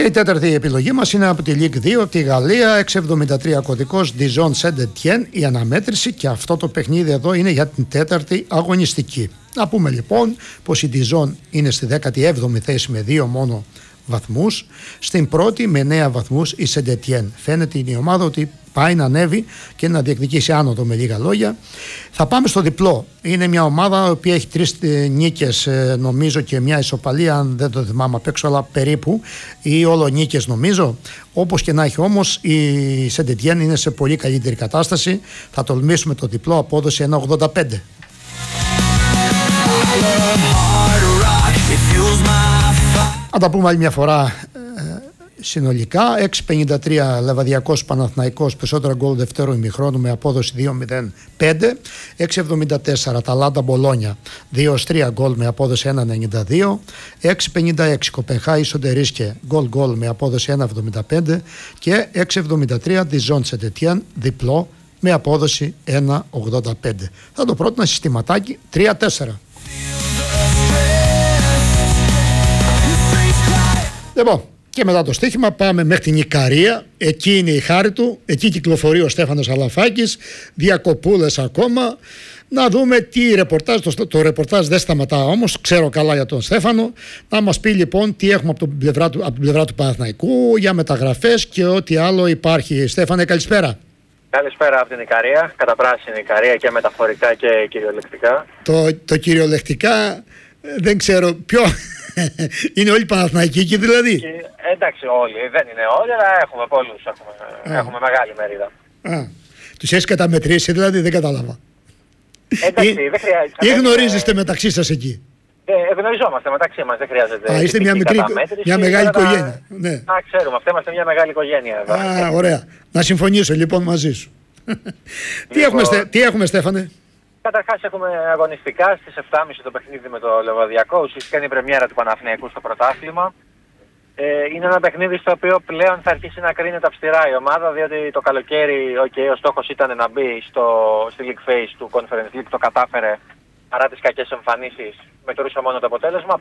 Και η τέταρτη επιλογή μας είναι από τη Ligue 2, από τη Γαλλία, 6,73 κωδικός Dijon Saint-Étienne, η αναμέτρηση, και αυτό το παιχνίδι εδώ είναι για την τέταρτη αγωνιστική. Να πούμε λοιπόν πως η Dijon είναι στη 17η θέση με 2 μόνο βαθμούς, στην πρώτη με 9 βαθμούς η Saint-Étienne. Φαίνεται η ομάδα ότι πάει να ανέβει και να διεκδικήσει άνοδο, με λίγα λόγια. Θα πάμε στο διπλό. Είναι μια ομάδα η οποία έχει 3 νίκες νομίζω και μια ισοπαλία, αν δεν το θυμάμαι απ' έξω, αλλά περίπου, ή όλο νίκες νομίζω. Όπως και να έχει όμως, η Saint-Étienne είναι σε πολύ καλύτερη κατάσταση. Θα τολμήσουμε το διπλό, απόδοση 1,85. Να τα πούμε άλλη μια φορά συνολικά. 6,53 Λεβαδιακός Παναθηναϊκός, περισσότερα γκολ δευτέρου ημιχρόνου με απόδοση 2,05. 6,74 Αταλάντα Μπολόνια, 2-3 γκολ με απόδοση 1,92. 6,56 Κοπενχάγη Σοντερίσκε, γκολ με απόδοση 1,75. Και 6,73 Dijon Saint-Étienne, διπλό με απόδοση 1,85. Θα το πρότεινα συστηματάκι 3-4. Λοιπόν, και μετά το στοίχημα πάμε μέχρι την Ικαρία. Εκεί είναι η χάρη του. Εκεί κυκλοφορεί ο Στέφανος Αλαφάκης. Διακοπούλες ακόμα. Να δούμε τι ρεπορτάζ. Το ρεπορτάζ δεν σταματά όμως. Ξέρω καλά για τον Στέφανο. Να μας πει λοιπόν τι έχουμε από την πλευρά του Παναθηναϊκού για μεταγραφές και ό,τι άλλο υπάρχει. Στέφανε, καλησπέρα. Καλησπέρα από την Ικαρία. Κατά πράσινη Ικαρία και μεταφορικά και κυριολεκτικά. Το κυριολεκτικά δεν ξέρω ποιο. Είναι όλοι Παναθηναϊκοί εκεί δηλαδή? Εντάξει, όλοι. Δεν είναι όλοι, αλλά έχουμε πολλούς. Έχουμε μεγάλη μερίδα. Τους έχεις καταμετρήσει δηλαδή? Δεν κατάλαβα. Εντάξει, δεν χρειάζεται. Ή γνωρίζεστε μεταξύ σας εκεί? Γνωριζόμαστε μεταξύ μας, δεν χρειάζεται. Είστε μια μεγάλη οικογένεια. Ναι. Ξέρουμε, αυτά είμαστε μια μεγάλη οικογένεια εδώ. Ωραία. Να συμφωνήσω λοιπόν μαζί σου. Τι έχουμε, Στέφανε? Καταρχάς έχουμε αγωνιστικά στις 7.30 το παιχνίδι με το Λεβαδιακό. Ουσιαστικά είναι η πρεμιέρα του Παναθηναϊκού στο πρωτάθλημα. Είναι ένα παιχνίδι στο οποίο πλέον θα αρχίσει να κρίνεται αυστηρά η ομάδα, διότι το καλοκαίρι ο στόχος ήταν να μπει στη League Phase του Conference League, το κατάφερε παρά τις κακές εμφανίσεις, μετρούσε μόνο το αποτέλεσμα.